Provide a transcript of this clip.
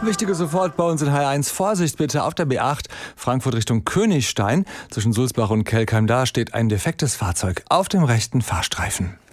wichtige sofort bei uns in H1. Vorsicht bitte auf der B8 Frankfurt Richtung Königstein. Zwischen Sulzbach und Kelkheim, da steht ein defektes Fahrzeug auf dem rechten Fahrstreifen.